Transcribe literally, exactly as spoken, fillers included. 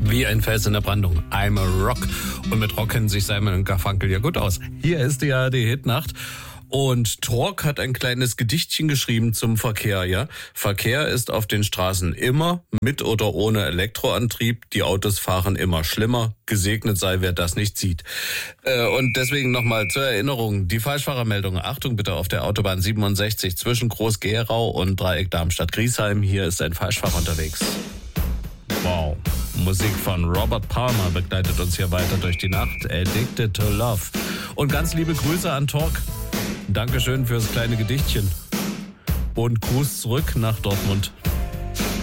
Wie ein Fels in der Brandung. I'm a Rock. Und mit Rock kennen sich Simon und Garfunkel ja gut aus. Hier ist die A R D-Hitnacht. Und Tork hat ein kleines Gedichtchen geschrieben zum Verkehr, ja. Verkehr ist auf den Straßen immer mit oder ohne Elektroantrieb. Die Autos fahren immer schlimmer. Gesegnet sei, wer das nicht sieht. Äh, und deswegen nochmal zur Erinnerung, die Falschfahrermeldung. Achtung bitte auf der Autobahn siebenundsechzig zwischen Groß-Gerau und Dreieck Darmstadt-Griesheim. Hier ist ein Falschfahrer unterwegs. Wow. Musik von Robert Palmer begleitet uns hier weiter durch die Nacht. Addicted to Love. Und ganz liebe Grüße an Tork. Dankeschön fürs kleine Gedichtchen. Und Gruß zurück nach Dortmund.